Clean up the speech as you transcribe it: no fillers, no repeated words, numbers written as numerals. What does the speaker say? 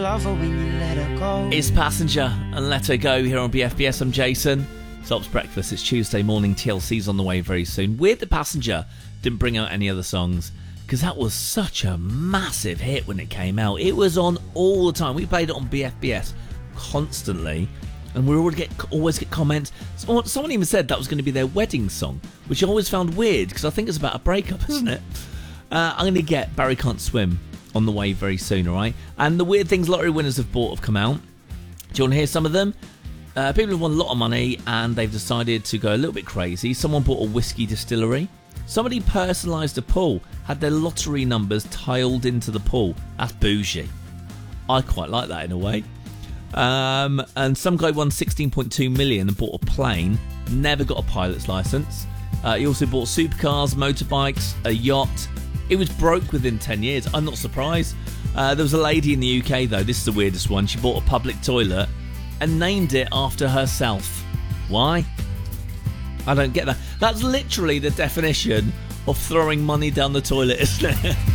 Love her when you let her go. It's Passenger and Let Her Go here on BFBS. I'm Jason. It's Ops Breakfast. It's Tuesday morning. TLC's on the way very soon. Weird the Passenger didn't bring out any other songs because that was such a massive hit when it came out. It was on all the time. We played it on BFBS constantly, and we always get comments. Someone even said that was going to be their wedding song, which I always found weird because I think it's about a breakup, isn't it? I'm going to get Barry Can't Swim on the way very soon, alright? And the weird things lottery winners have bought have come out. Do you want to hear some of them? People have won a lot of money and they've decided to go a little bit crazy. Someone bought a whiskey distillery. Somebody personalised a pool, had their lottery numbers tiled into the pool. That's bougie. I quite like that in a way. And some guy won 16.2 million and bought a plane, never got a pilot's licence. He also bought supercars, motorbikes, a yacht. It was broke within 10 years. I'm not surprised. There was a lady in the UK, though. This is the weirdest one. She bought a public toilet and named it after herself. Why? I don't get that. That's literally the definition of throwing money down the toilet, isn't it?